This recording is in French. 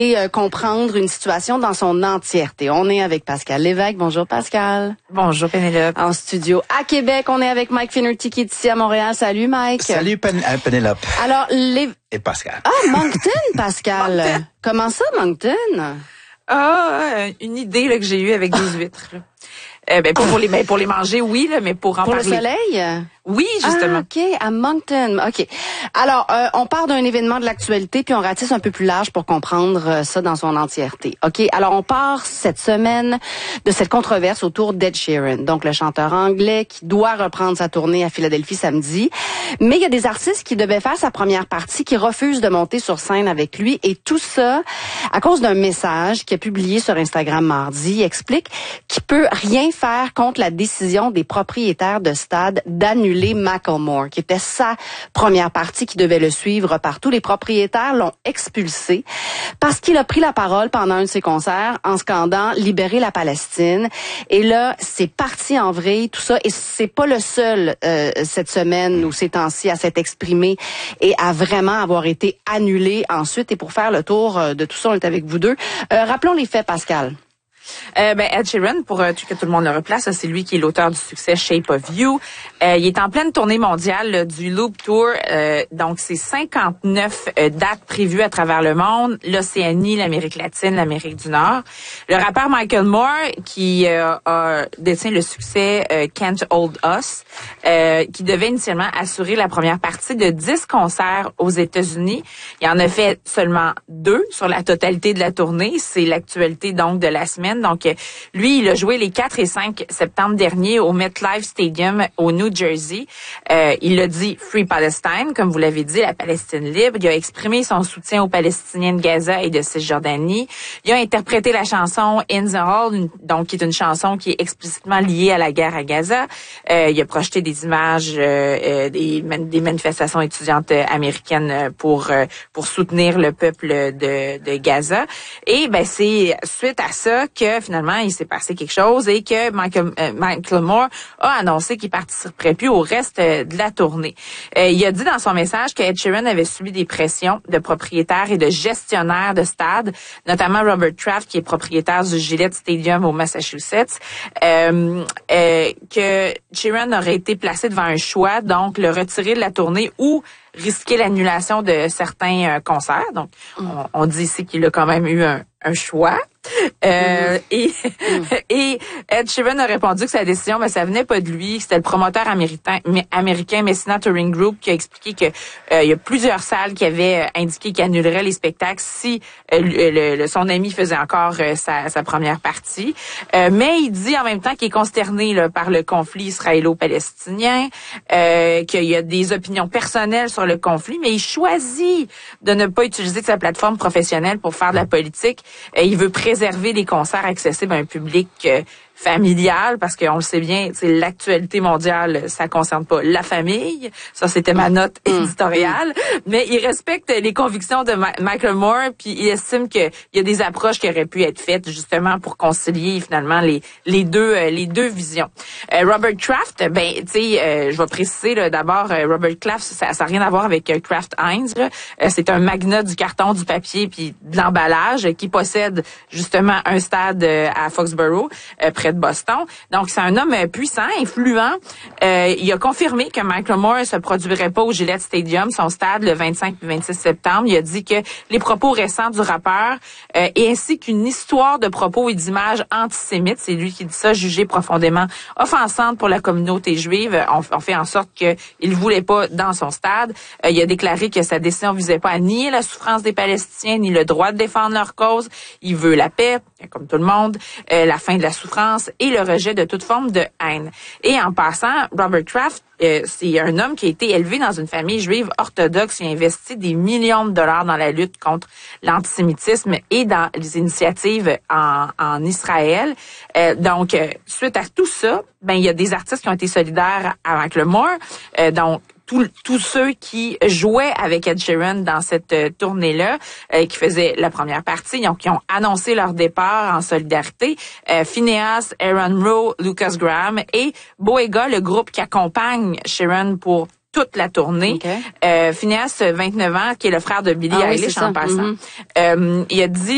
Et comprendre une situation dans son entièreté. On est avec Pascal Lévesque. Bonjour Pascal. Bonjour Pénélope. En studio à Québec, on est avec Mike Finnerty qui est ici à Montréal. Salut Mike. Salut Pénélope. Alors, Et Pascal. Ah, Moncton, Pascal. Moncton. Comment ça, Moncton? Une idée là, que j'ai eue avec des huîtres. Là. Pas pour les manger, oui, là, mais pour en parler. Pour le soleil? Oui, justement. Ah, OK, à Moncton. OK. Alors, on part d'un événement de l'actualité, puis on ratisse un peu plus large pour comprendre ça dans son entièreté. OK, alors on part cette semaine de cette controverse autour d'Ed Sheeran, donc le chanteur anglais qui doit reprendre sa tournée à Philadelphie samedi. Mais il y a des artistes qui devaient faire sa première partie qui refusent de monter sur scène avec lui, et tout ça à cause d'un message qu'il a publié sur Instagram mardi. Il explique qu'il peut rien faire contre la décision des propriétaires de stades d'annuler Macklemore, qui était sa première partie qui devait le suivre partout. Les propriétaires l'ont expulsé parce qu'il a pris la parole pendant un de ses concerts en scandant « Libérer la Palestine ». Et là, c'est parti en vrille, tout ça. Et c'est pas le seul cette semaine ou ces temps-ci à s'être exprimé et à vraiment avoir été annulé ensuite. Et pour faire le tour de tout ça, on est avec vous deux. Rappelons les faits, Pascal. Ed Sheeran, pour que tout le monde le replace, c'est lui qui est l'auteur du succès Shape of You. Il est en pleine tournée mondiale là, du Loop Tour. Donc, c'est 59 dates prévues à travers le monde, l'Océanie, l'Amérique latine, l'Amérique du Nord. Le rappeur Michael Moore, qui détient le succès Can't Hold Us, qui devait initialement assurer la première partie de 10 concerts aux États-Unis. Il en a fait seulement 2 sur la totalité de la tournée. C'est l'actualité donc de la semaine. Donc, lui, il a joué les 4 et 5 septembre dernier au MetLife Stadium au New Jersey. Il a dit « Free Palestine », comme vous l'avez dit, la Palestine libre. Il a exprimé son soutien aux Palestiniens de Gaza et de Cisjordanie. Il a interprété la chanson « In the Hall », donc qui est une chanson qui est explicitement liée à la guerre à Gaza. Il a projeté des images des manifestations étudiantes américaines pour soutenir le peuple de Gaza. Et c'est suite à ça que finalement il s'est passé quelque chose et que Michael Moore a annoncé qu'il participerait plus au reste de la tournée. Il a dit dans son message que Ed Sheeran avait subi des pressions de propriétaires et de gestionnaires de stades, notamment Robert Kraft qui est propriétaire du Gillette Stadium au Massachusetts, que Sheeran aurait été placé devant un choix, donc le retirer de la tournée ou risquer l'annulation de certains concerts. Donc on dit ici qu'il a quand même eu un choix. Et Ed Sheeran a répondu que sa décision, ça venait pas de lui, que c'était le promoteur américain Messina Touring Group qui a expliqué que il y a plusieurs salles qui avaient indiqué qu'il annulerait les spectacles si son ami faisait encore sa première partie. Mais il dit en même temps qu'il est consterné là, par le conflit israélo-palestinien, qu'il y a des opinions personnelles sur le conflit, mais il choisit de ne pas utiliser sa plateforme professionnelle pour faire de la politique. Il veut préserver les concerts accessibles à un public familial, parce qu'on le sait bien, c'est l'actualité mondiale, ça concerne pas la famille. Ça, c'était ma note éditoriale. Mais il respecte les convictions de Michael Moore, puis il estime qu'il y a des approches qui auraient pu être faites justement pour concilier finalement les deux visions. Robert Kraft, je vais préciser là, d'abord, Robert Kraft, ça n'a rien à voir avec Kraft Heinz. C'est un magnat du carton, du papier, puis de l'emballage qui possède justement un stade à Foxborough, près de Boston. Donc, c'est un homme puissant, influent. Il a confirmé que Michael Moore se produirait pas au Gillette Stadium, son stade, le 25 et 26 septembre. Il a dit que les propos récents du rappeur et ainsi qu'une histoire de propos et d'images antisémites, c'est lui qui dit ça, jugée profondément offensante pour la communauté juive, on fait en sorte qu'il voulait pas dans son stade. Il a déclaré que sa décision visait pas à nier la souffrance des Palestiniens ni le droit de défendre leur cause. Il veut la paix, comme tout le monde, la fin de la souffrance et le rejet de toute forme de haine. Et en passant, Robert Kraft, c'est un homme qui a été élevé dans une famille juive orthodoxe. Il a investi des millions de dollars dans la lutte contre l'antisémitisme et dans les initiatives en Israël. Donc, suite à tout ça, il y a des artistes qui ont été solidaires avec le Moore. Donc, tous ceux qui jouaient avec Ed Sheeran dans cette tournée-là, qui faisaient la première partie, qui ont annoncé leur départ en solidarité. Phineas, Aaron Rowe, Lucas Graham et Boega, le groupe qui accompagne Sheeran pour toute la tournée. Okay. Phineas, 29 ans, qui est le frère de Billie Eilish en passant. Il a dit